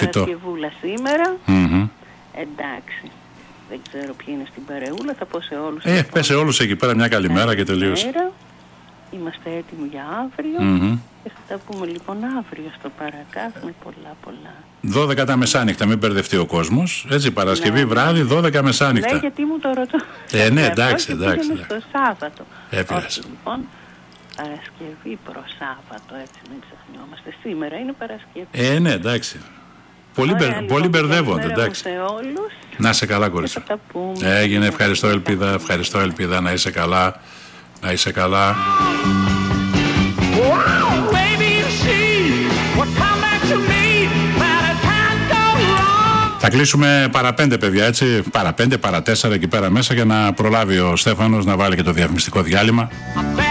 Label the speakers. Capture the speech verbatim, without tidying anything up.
Speaker 1: Παρασκευούλα σήμερα.
Speaker 2: Mm-hmm.
Speaker 1: Εντάξει. Δεν ξέρω ποιοι είναι στην παρεούλα, θα πω σε όλους.
Speaker 2: Ε, πες σε όλους εκεί πέρα μια καλημέρα και τελείωσε.
Speaker 1: Είμαστε έτοιμοι για αύριο.
Speaker 2: Mm-hmm.
Speaker 1: Και θα τα πούμε λοιπόν αύριο στο Παρακάθ με πολλά πολλά.
Speaker 2: δώδεκα τα μεσάνυχτα, μην μπερδευτεί ο κόσμος. Έτσι, Παρασκευή ναι, βράδυ, δώδεκα μεσάνυχτα.
Speaker 1: Ναι, γιατί μου το ρωτώ.
Speaker 2: Ε, ναι, εντάξει, εντάξει.
Speaker 1: Είναι στο Σάββατο.
Speaker 2: Έπειρασε.
Speaker 1: Λοιπόν, Παρασκευή προ Σάββατο, έτσι μην ξεχνιόμαστε. Σήμερα είναι Παρασκευή.
Speaker 2: Ε, ναι, εντάξει. Πολύ, Ωραία, μπερ, πολύ μπερδεύονται, εντάξει.
Speaker 1: Σε όλους.
Speaker 2: Να είσαι καλά, κορίτσι. Έγινε, ευχαριστώ, Ελπίδα. Ευχαριστώ, Ελπίδα, να είσαι καλά. Να είσαι καλά. Θα κλείσουμε παραπέντε, παιδιά, έτσι. Παραπέντε, παρατέσσερα εκεί πέρα μέσα για να προλάβει ο Στέφανος να βάλει και το διαφημιστικό διάλειμμα.